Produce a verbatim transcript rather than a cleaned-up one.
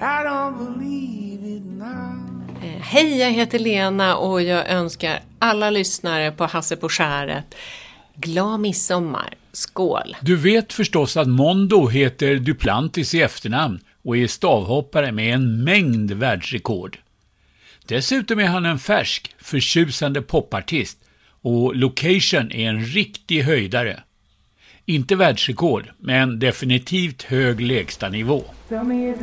I don't believe it now. Hej, jag heter Lena och jag önskar alla lyssnare på Hasse på skäret glad midsommar. Skål! Du vet förstås att Mondo heter Duplantis i efternamn och är stavhoppare med en mängd världsrekord. Dessutom är han en färsk, förtjusande popartist och Location är en riktig höjdare. Inte världsrekord, men definitivt hög lägsta nivå.